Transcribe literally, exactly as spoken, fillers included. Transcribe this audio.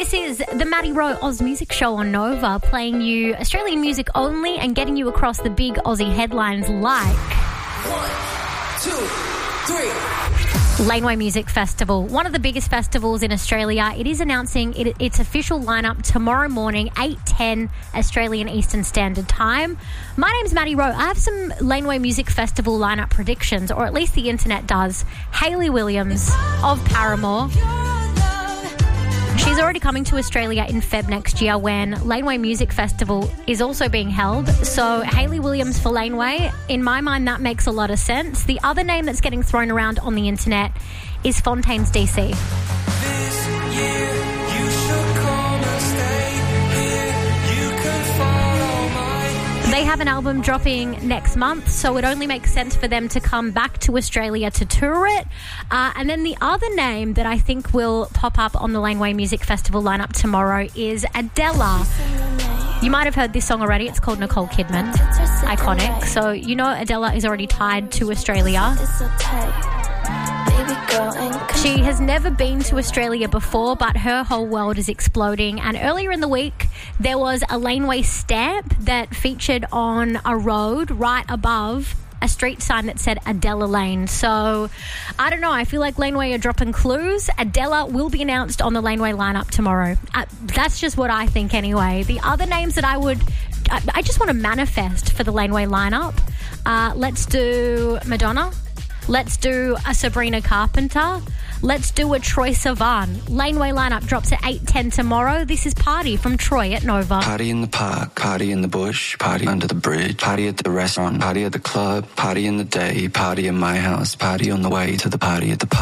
This is the Maddie Rowe Oz Music Show on Nova, playing you Australian music only and getting you across the big Aussie headlines like... One, two, three. Laneway Music Festival, one of the biggest festivals in Australia. It is announcing it, its official lineup tomorrow morning, eight ten Australian Eastern Standard Time. My name's Maddie Rowe. I have some Laneway Music Festival lineup predictions, or at least the internet does. Hayley Williams of Paramore. She's already coming to Australia in Feb next year when Laneway Music Festival is also being held. So Hayley Williams for Laneway, in my mind, that makes a lot of sense. The other name that's getting thrown around on the internet is Fontaines D C. This year you should come and stay here. You can follow my... They have an album dropping next month, so it only makes sense for them to come back to Australia to tour it. Uh, and then the other name that I think will pop up on the Laneway Music Festival lineup tomorrow is Adela. You might have heard this song already. It's called Nicole Kidman. Iconic. So you know Adela is already tied to Australia. She has never been to Australia before, but her whole world is exploding. And earlier in the week, there was a Laneway stamp that featured on a road right above a street sign that said Adela Lane. So, I don't know. I feel like Laneway are dropping clues. Adela will be announced on the Laneway lineup tomorrow. Uh, that's just what I think anyway. The other names that I would... I, I just want to manifest for the Laneway lineup. Uh, let's do Madonna. Let's do a Sabrina Carpenter. Let's do a Troye Sivan. Laneway lineup drops at eight ten tomorrow. This is Party from Troy at Nova. Party in the park, party in the bush, party under the bridge, party at the restaurant, party at the club, party in the day, party in my house, party on the way to the party at the park.